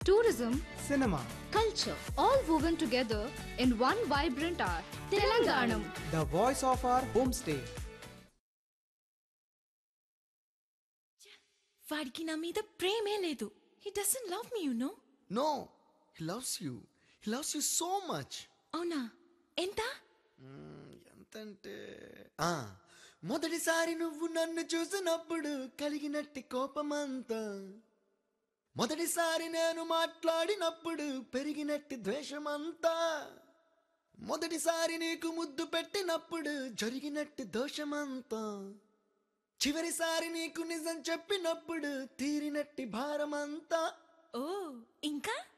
tourism, cinema, culture, all woven together in one vibrant art. Telanganam. the voice of our homestay. వాడికి నా మీద ప్రేమే లేదు. He doesn't love me you know. No, he loves you. He loves you so much. అవునా? ఎంత? ఎంతంటే మొదటిసారి నువ్వు నన్ను చూసినప్పుడు కలిగినట్టి కోపమంతా, మొదటిసారి నేను మాట్లాడినప్పుడు పెరిగినట్టి ద్వేషమంతా, మొదటిసారి నీకు ముద్దు పెట్టినప్పుడు జరిగినట్టి దోషమంతా, చివరిసారి నీకు నిజం చెప్పినప్పుడు తీరినట్టి భారమంతా. ఓ ఇంకా